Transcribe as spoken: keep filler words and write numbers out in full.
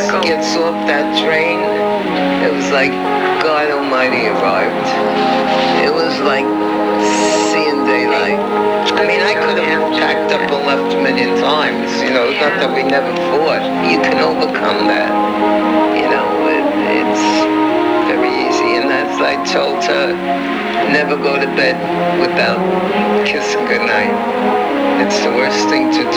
gets off that train, it was like God Almighty arrived. It was like seeing daylight. I mean, I could have packed up and left a million times. You know, it's not that we never fought. You can overcome that. You know, it, it's very easy. And as I told her, never go to bed without kissing goodnight. It's the worst thing to do.